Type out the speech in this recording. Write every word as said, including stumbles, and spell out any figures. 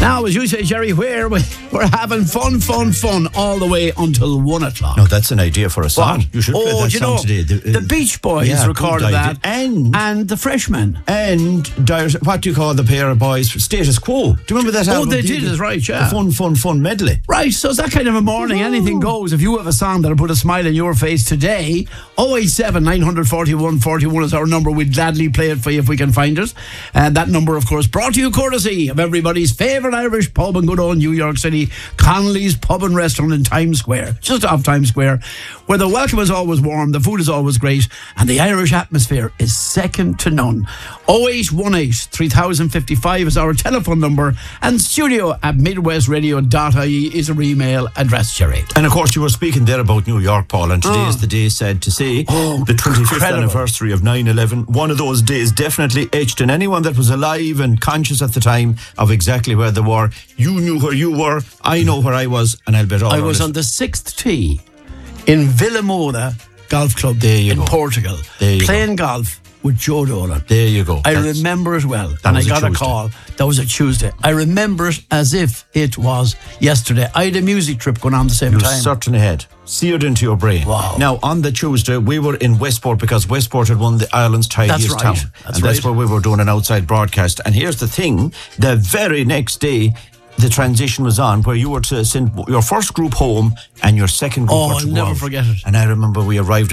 Now, as you say, Jerry, where we, we're having fun, fun, fun all the way until one o'clock. No, that's an idea for a song. What? You should play oh, that you song know, today. The, the Beach Boys yeah, recorded that, and and the Freshmen, and Dire, what do you call the pair of boys? Status Quo. Do you remember that? Oh, album? they did, is right, yeah. The fun, fun, fun medley. Right, so it's that kind of a morning. Ooh. Anything goes. If you have a song that'll put a smile on your face today, oh eight seven, nine four one, four one is our number. We'd gladly play it for you if we can find it. And that number, of course, brought to you courtesy of everybody's favourite Irish pub in good old New York City, Connolly's Pub and Restaurant in Times Square, just off Times Square, where the welcome is always warm, the food is always great, and the Irish atmosphere is second to none. oh eight one eight, three thousand fifty-five is our telephone number, and studio at midwest radio dot I E is our email address, Jerry. And of course, you were speaking there about New York, Paul, and today oh. is the day said to say oh, the twenty-fifth incredible. anniversary of nine eleven. One of those days definitely etched in anyone that was alive and conscious at the time of exactly where they were. You knew where you were, I know where I was, and I'll bet all I our was list- on the sixth tee in Villamona Golf Club There you in go. Portugal, There you playing golf with Joe Dolan. There you go. I That's- remember it well, that and I was a got a Tuesday. call. That was a Tuesday. I remember it as if it was yesterday. I had a music trip going on at the same You time. certainly had. Seared into your brain. Wow. Now, on the Tuesday, we were in Westport because Westport had won the Ireland's tidiest That's right. town. That's and that's right. where we were doing an outside broadcast. And here's the thing, the very next day, the transition was on where you were to send your first group home and your second group Oh, were I'll to go never out. forget it. And I remember we arrived